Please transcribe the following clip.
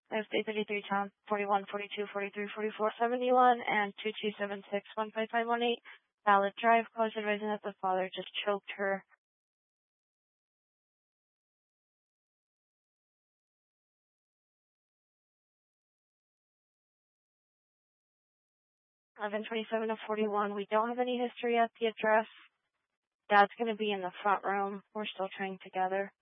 I have 33 Town, 41, 42, 43, 44, 71, and 2276 15518 Ballot Drive. Cause advising that the father just choked her. 1127 to 41. We don't have any history at the address. Dad's going to be in the front room. We're still trying together.